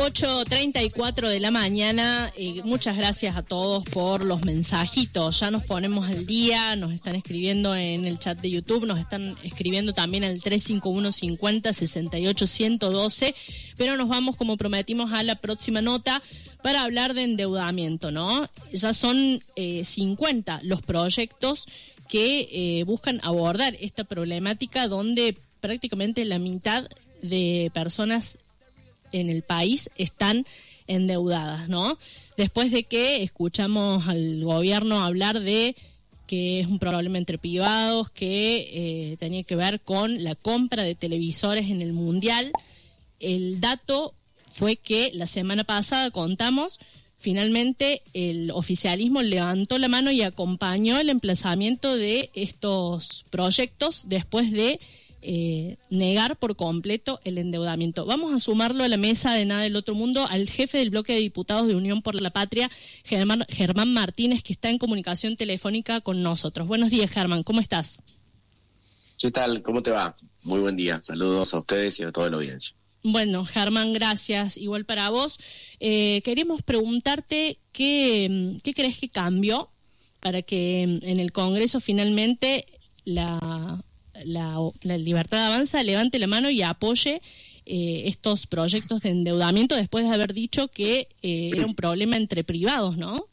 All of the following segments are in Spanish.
8:34 de la mañana. Muchas gracias a todos por los mensajitos. Ya nos ponemos al día, nos están escribiendo en el chat de YouTube, nos están escribiendo también al 351 50 68 112, pero nos vamos, como prometimos, a la próxima nota para hablar de endeudamiento, ¿no? Ya son 50 los proyectos que buscan abordar esta problemática, donde prácticamente la mitad de personas en el país están endeudadas, ¿no? Después de que escuchamos al gobierno hablar de que es un problema entre privados, que tenía que ver con la compra de televisores en el Mundial, el dato fue que la semana pasada contamos, finalmente el oficialismo levantó la mano y acompañó el emplazamiento de estos proyectos después de negar por completo el endeudamiento. Vamos a sumarlo a la mesa de Nada del Otro Mundo al jefe del bloque de diputados de Unión por la Patria, Germán Martínez, que está en comunicación telefónica con nosotros. Buenos días, Germán, ¿cómo estás? ¿Qué tal? ¿Cómo te va? Muy buen día. Saludos a ustedes y a toda la audiencia. Bueno, Germán, gracias. Igual para vos. Queríamos preguntarte qué crees que cambió para que en el Congreso finalmente la Libertad Avanza levante la mano y apoye estos proyectos de endeudamiento después de haber dicho que era un problema entre privados, ¿no?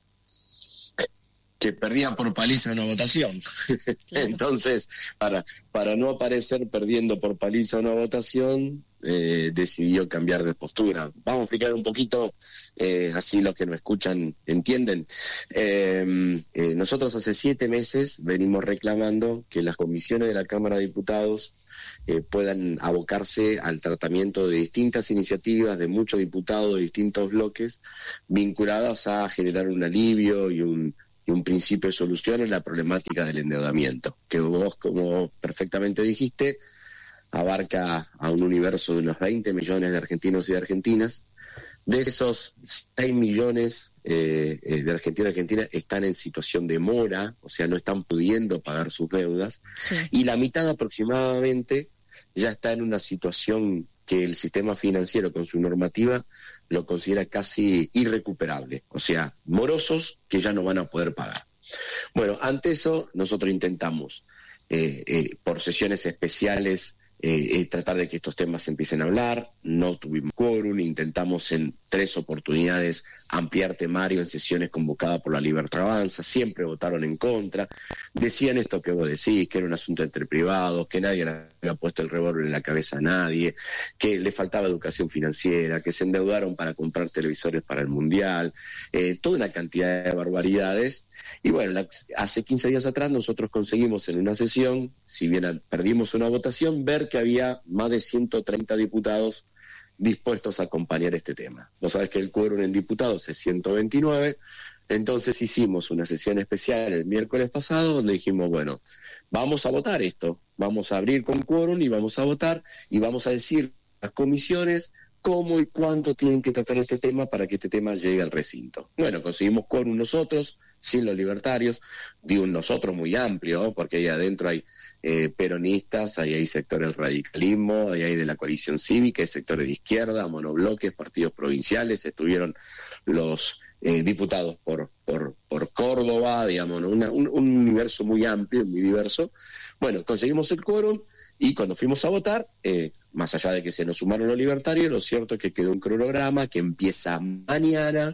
Que perdían por paliza una votación. Claro. Entonces, para no aparecer perdiendo por paliza una votación, decidió cambiar de postura. Vamos a explicar un poquito, así los que nos escuchan entienden. Nosotros hace 7 meses venimos reclamando que las comisiones de la Cámara de Diputados puedan abocarse al tratamiento de distintas iniciativas de muchos diputados de distintos bloques vinculadas a generar un alivio y un principio de solución en la problemática del endeudamiento, que vos, como perfectamente dijiste, abarca a un universo de unos 20 millones de argentinos y de argentinas. De esos 6 millones de argentinos y argentinas están en situación de mora, o sea, no están pudiendo pagar sus deudas, sí. Y la mitad aproximadamente ya está en una situación que el sistema financiero con su normativa lo considera casi irrecuperable, o sea, morosos que ya no van a poder pagar. Bueno, ante eso nosotros intentamos, por sesiones especiales, tratar de que estos temas se empiecen a hablar. No tuvimos quórum, intentamos en 3 oportunidades ampliar temario en sesiones convocadas por la Libertad Avanza, siempre votaron en contra, decían esto que vos decís, que era un asunto entre privados, que nadie le había puesto el revólver en la cabeza a nadie, que le faltaba educación financiera, que se endeudaron para comprar televisores para el Mundial, toda una cantidad de barbaridades. Y bueno, hace 15 días atrás nosotros conseguimos en una sesión, si bien perdimos una votación, ver que había más de 130 diputados dispuestos a acompañar este tema. Vos sabés que el quórum en diputados es 129, entonces hicimos una sesión especial el miércoles pasado donde dijimos, bueno, vamos a votar esto, vamos a abrir con quórum y vamos a votar y vamos a decir a las comisiones cómo y cuánto tienen que tratar este tema para que este tema llegue al recinto. Bueno, conseguimos quórum nosotros, sin los libertarios, digo un nosotros muy amplio, ¿no? Porque ahí adentro hay peronistas, ahí hay sectores del radicalismo, ahí hay de la coalición cívica, hay sectores de izquierda, monobloques, partidos provinciales, estuvieron los diputados por Córdoba, digamos, ¿no? un universo muy amplio, muy diverso. Bueno, conseguimos el quórum y cuando fuimos a votar, más allá de que se nos sumaron los libertarios, lo cierto es que quedó un cronograma que empieza mañana,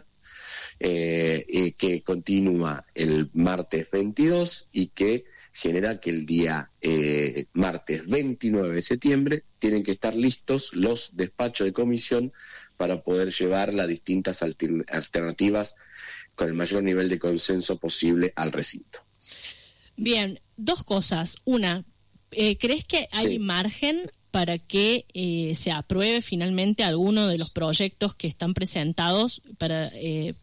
que continúa el martes 22 y que genera que el día martes 29 de septiembre tienen que estar listos los despachos de comisión para poder llevar las distintas alternativas con el mayor nivel de consenso posible al recinto. Bien, 2 cosas. Una, ¿crees que hay margen para que se apruebe finalmente alguno de los proyectos que están presentados para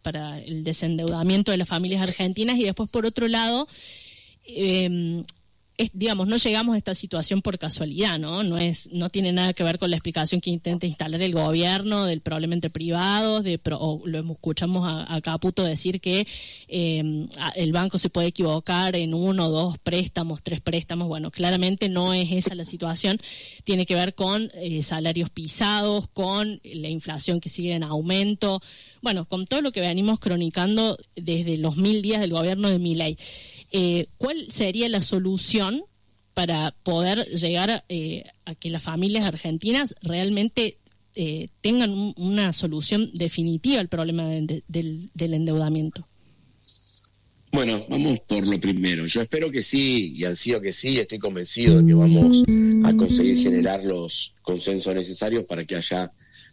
el desendeudamiento de las familias argentinas? Y después, por otro lado, digamos, no llegamos a esta situación por casualidad, ¿no? No tiene nada que ver con la explicación que intenta instalar el gobierno del problema entre privados, o lo escuchamos a Caputo decir que el banco se puede equivocar en 1, 2 préstamos, 3 préstamos. Bueno, claramente no es esa la situación. Tiene que ver con salarios pisados, con la inflación que sigue en aumento, bueno, con todo lo que venimos cronicando desde los 1000 días del gobierno de Milei. ¿Cuál sería la solución para poder llegar a que las familias argentinas realmente tengan una solución definitiva al problema del endeudamiento? Bueno, vamos por lo primero. Yo espero que sí, y ansío que sí, estoy convencido de que vamos a conseguir generar los consensos necesarios para que haya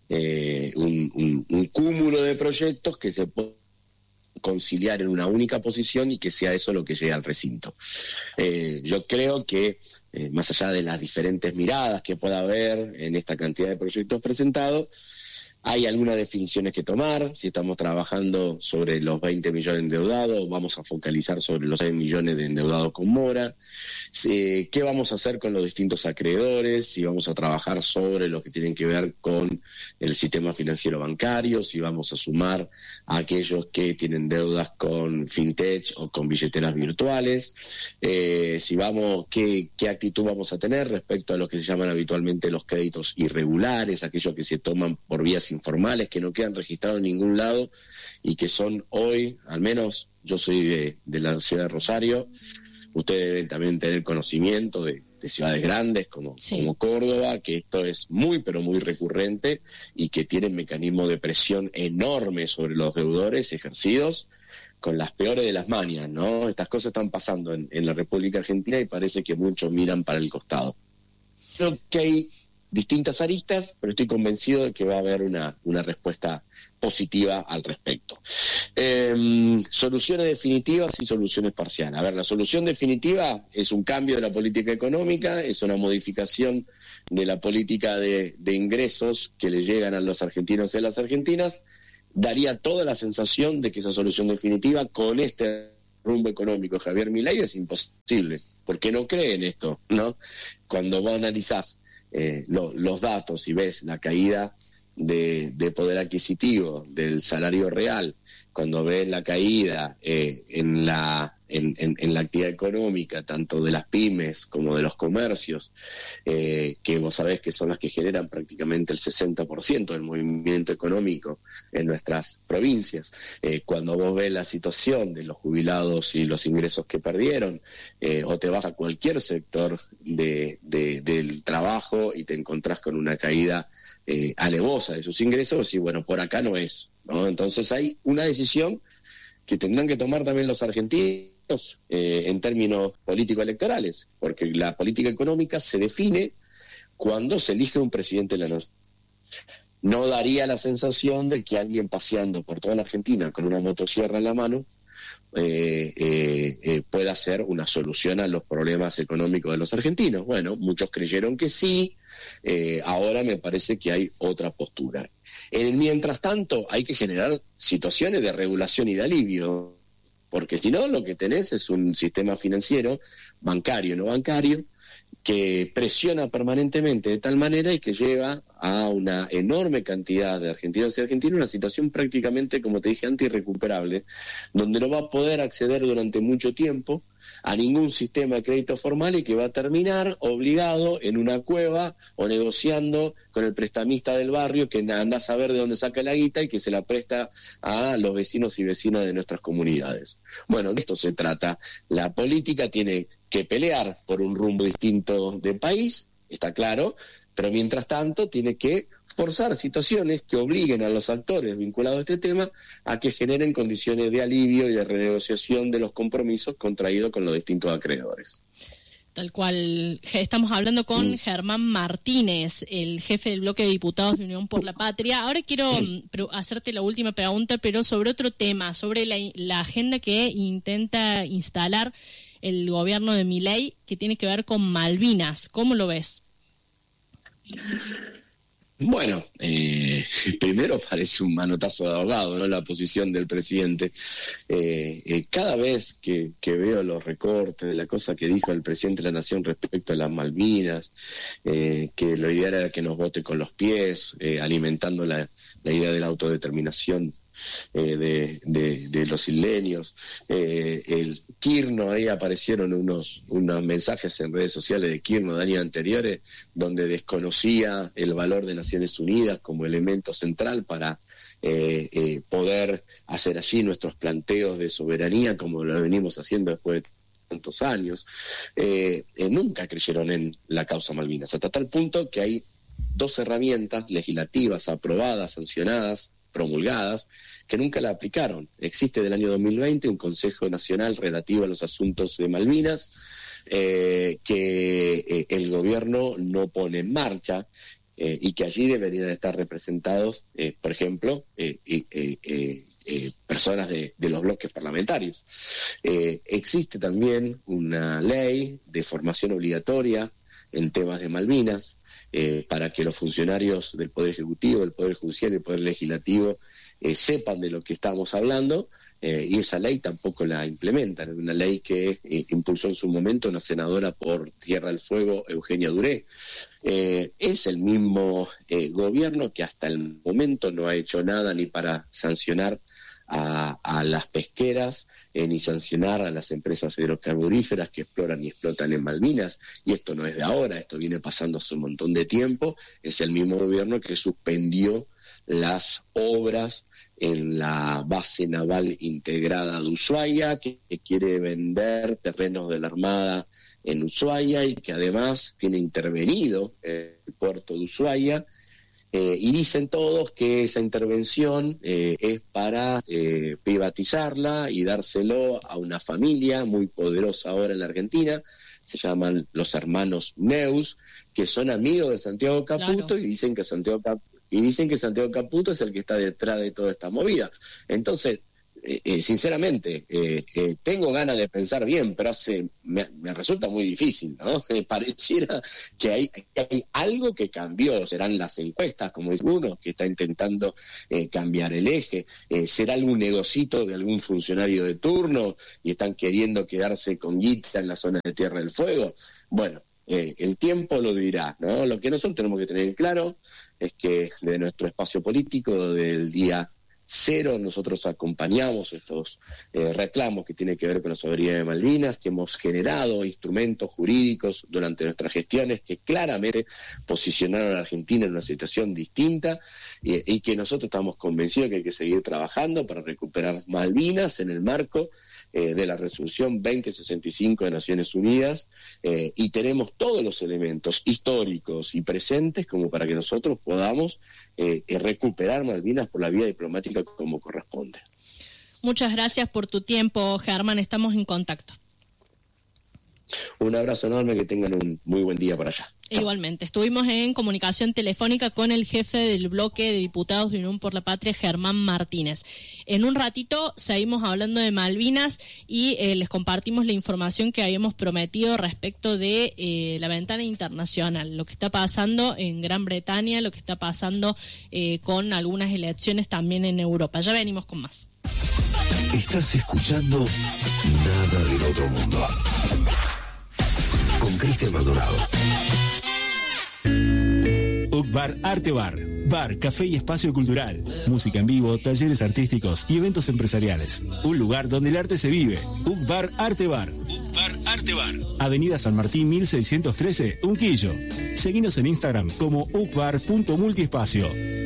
un cúmulo de proyectos que se puedan conciliar en una única posición y que sea eso lo que llegue al recinto. Yo creo que más allá de las diferentes miradas que pueda haber en esta cantidad de proyectos presentados, hay algunas definiciones que tomar. Si estamos trabajando sobre los 20 millones de endeudados, vamos a focalizar sobre los 6 millones de endeudados con mora. ¿Qué vamos a hacer con los distintos acreedores? Si vamos a trabajar sobre lo que tienen que ver con el sistema financiero bancario, si vamos a sumar a aquellos que tienen deudas con fintech o con billeteras virtuales, qué actitud vamos a tener respecto a lo que se llaman habitualmente los créditos irregulares, aquellos que se toman por vías informales, que no quedan registrados en ningún lado y que son hoy, al menos yo soy de la ciudad de Rosario, ustedes deben también tener conocimiento de ciudades grandes como Córdoba, que esto es muy pero muy recurrente y que tienen mecanismos de presión enorme sobre los deudores ejercidos con las peores de las mañas, ¿no? Estas cosas están pasando en la República Argentina y parece que muchos miran para el costado. Creo que hay distintas aristas, pero estoy convencido de que va a haber una respuesta positiva al respecto. Soluciones definitivas y soluciones parciales. A ver, la solución definitiva es un cambio de la política económica, es una modificación de la política de ingresos que le llegan a los argentinos y a las argentinas. Daría toda la sensación de que esa solución definitiva con este rumbo económico de Javier Milei es imposible, porque no cree en esto, ¿no? Cuando vos analizás los datos y ves la caída de poder adquisitivo, del salario real, cuando ves la caída en la actividad económica, tanto de las pymes como de los comercios, que vos sabés que son las que generan prácticamente el 60% del movimiento económico en nuestras provincias, cuando vos ves la situación de los jubilados y los ingresos que perdieron, o te vas a cualquier sector del trabajo y te encontrás con una caída alevosa de sus ingresos, y bueno, por acá no es, ¿no? Entonces hay una decisión que tendrán que tomar también los argentinos en términos político-electorales, porque la política económica se define cuando se elige un presidente de la nación. No daría la sensación de que alguien paseando por toda la Argentina con una motosierra en la mano pueda ser una solución a los problemas económicos de los argentinos. Bueno, muchos creyeron que sí, ahora me parece que hay otra postura. En el mientras tanto hay que generar situaciones de regulación y de alivio, porque si no lo que tenés es un sistema financiero, bancario, no bancario, que presiona permanentemente de tal manera y que lleva a una enorme cantidad de argentinos y argentinas una situación prácticamente, como te dije antes, irrecuperable, donde no va a poder acceder durante mucho tiempo a ningún sistema de crédito formal y que va a terminar obligado en una cueva o negociando con el prestamista del barrio que anda a saber de dónde saca la guita y que se la presta a los vecinos y vecinas de nuestras comunidades. Bueno, de esto se trata. La política tiene que pelear por un rumbo distinto de país, está claro, pero mientras tanto tiene que forzar situaciones que obliguen a los actores vinculados a este tema a que generen condiciones de alivio y de renegociación de los compromisos contraídos con los distintos acreedores. Tal cual. Estamos hablando con Germán Martínez, el jefe del bloque de diputados de Unión por la Patria. Ahora quiero hacerte la última pregunta, pero sobre otro tema, sobre la agenda que intenta instalar el gobierno de Milei, que tiene que ver con Malvinas. ¿Cómo lo ves? Bueno, primero parece un manotazo de ahogado, ¿no? La posición del presidente. Cada vez que veo los recortes de la cosa que dijo el presidente de la Nación respecto a las Malvinas, que lo ideal era que nos vote con los pies, alimentando la idea de la autodeterminación de los isleños. El Kirchner, ahí aparecieron unos mensajes en redes sociales de Kirchner de años anteriores donde desconocía el valor de Naciones Unidas como elemento central para poder hacer allí nuestros planteos de soberanía como lo venimos haciendo después de tantos años. Nunca creyeron en la causa Malvinas, hasta tal punto que hay 2 herramientas legislativas aprobadas, sancionadas, promulgadas, que nunca la aplicaron. Existe del año 2020 un Consejo Nacional relativo a los asuntos de Malvinas, que el gobierno no pone en marcha, y que allí deberían estar representados, por ejemplo, personas de los bloques parlamentarios. Existe también una ley de formación obligatoria en temas de Malvinas, para que los funcionarios del Poder Ejecutivo, del Poder Judicial y del Poder Legislativo sepan de lo que estamos hablando, y esa ley tampoco la implementan. Una ley que impulsó en su momento una senadora por Tierra del Fuego, Eugenia Duré. Es el mismo gobierno que hasta el momento no ha hecho nada ni para sancionar a las pesqueras, ni sancionar a las empresas hidrocarburíferas que exploran y explotan en Malvinas. Y esto no es de ahora, esto viene pasando hace un montón de tiempo. Es el mismo gobierno que suspendió las obras en la base naval integrada de Ushuaia, que quiere vender terrenos de la Armada en Ushuaia y que además tiene intervenido el puerto de Ushuaia. Y dicen todos que esa intervención es para privatizarla y dárselo a una familia muy poderosa ahora en la Argentina. Se llaman los hermanos Neus, que son amigos de Santiago Caputo. Claro. Y dicen que Santiago Caputo es el que está detrás de toda esta movida. Entonces, sinceramente, tengo ganas de pensar bien, pero me resulta muy difícil, ¿no? Pareciera que hay algo que cambió. Serán las encuestas, como dice uno, que está intentando cambiar el eje. Será algún negocito de algún funcionario de turno y están queriendo quedarse con guita en la zona de Tierra del Fuego. Bueno, el tiempo lo dirá, ¿no? Lo que nosotros tenemos que tener claro es que de nuestro espacio político, del día 0, nosotros acompañamos estos reclamos que tienen que ver con la soberanía de Malvinas, que hemos generado instrumentos jurídicos durante nuestras gestiones que claramente posicionaron a la Argentina en una situación distinta, y que nosotros estamos convencidos que hay que seguir trabajando para recuperar Malvinas en el marco de la resolución 2065 de Naciones Unidas, y tenemos todos los elementos históricos y presentes como para que nosotros podamos recuperar Malvinas por la vía diplomática como corresponde. Muchas gracias por tu tiempo, Germán, estamos en contacto. Un abrazo enorme, que tengan un muy buen día por allá. Igualmente, estuvimos en comunicación telefónica con el jefe del bloque de diputados de Unión por la Patria, Germán Martínez. En un ratito seguimos hablando de Malvinas y les compartimos la información que habíamos prometido respecto de la ventana internacional, lo que está pasando en Gran Bretaña, lo que está pasando con algunas elecciones también en Europa. Ya venimos con más. Estás escuchando Nada del Otro Mundo con Cristian Maldonado. UCBAR Arte Bar. Bar, café y espacio cultural. Música en vivo, talleres artísticos y eventos empresariales. Un lugar donde el arte se vive. UCBAR Arte Bar. UCBAR Arte Bar. Avenida San Martín 1613, Unquillo. Seguinos en Instagram como ucbar.multiespacio.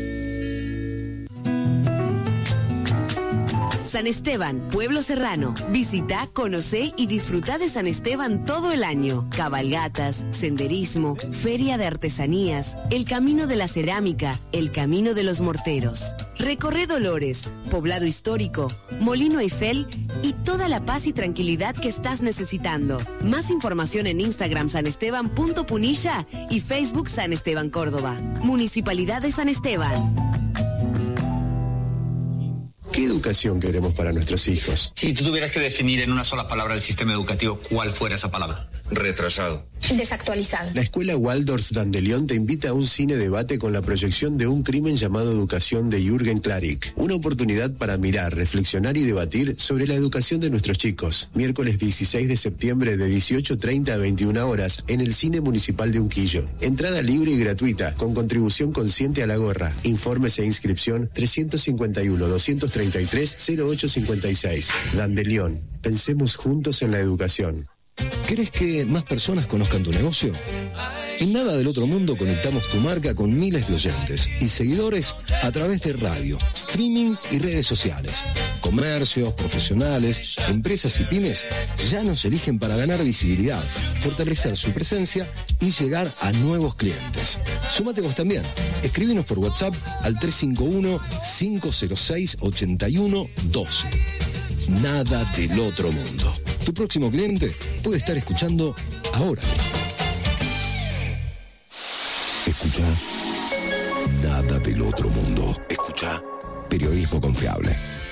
San Esteban, Pueblo Serrano. Visita, conocé y disfruta de San Esteban todo el año. Cabalgatas, senderismo, feria de artesanías, el camino de la cerámica, el camino de los morteros. Recorre Dolores, poblado histórico, Molino Eiffel y toda la paz y tranquilidad que estás necesitando. Más información en Instagram sanesteban.punilla y Facebook San Esteban Córdoba. Municipalidad de San Esteban. ¿Qué educación queremos para nuestros hijos? Si tú tuvieras que definir en una sola palabra el sistema educativo, ¿cuál fuera esa palabra? Retrasado. desactualizado. La Escuela Waldorf Dandelion te invita a un cine debate con la proyección de Un crimen llamado Educación de Jürgen Klarik. Una oportunidad para mirar, reflexionar y debatir sobre la educación de nuestros chicos. Miércoles 16 de septiembre de 18:30 a 21 horas en el Cine Municipal de Unquillo. Entrada libre y gratuita, con contribución consciente a la gorra. Informes e inscripción 351-233-0856. Dandelion. Pensemos juntos en la educación. ¿Querés que más personas conozcan tu negocio? En Nada del Otro Mundo conectamos tu marca con miles de oyentes y seguidores a través de radio, streaming y redes sociales. Comercios, profesionales, empresas y pymes ya nos eligen para ganar visibilidad, fortalecer su presencia y llegar a nuevos clientes. Súmate vos también. Escríbenos por WhatsApp al 351-506-8112. Nada del Otro Mundo. Tu próximo cliente puede estar escuchando ahora mismo. Escucha Nada del Otro Mundo. Escucha Periodismo Confiable.